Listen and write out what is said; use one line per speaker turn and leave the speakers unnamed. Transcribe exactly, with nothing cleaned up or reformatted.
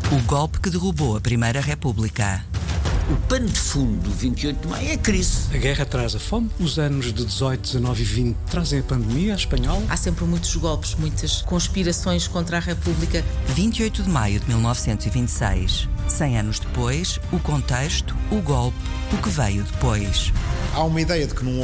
O golpe que derrubou a Primeira República.
O pano de fundo do vinte e oito de maio é a crise.
A guerra traz a fome, os anos de dezoito, dezanove e vinte trazem a pandemia espanhola.
Há sempre muitos golpes, muitas conspirações contra a República.
vinte e oito de maio de mil novecentos e vinte e seis. Cem anos depois, o contexto, o golpe, o que veio depois.
Há uma ideia de que num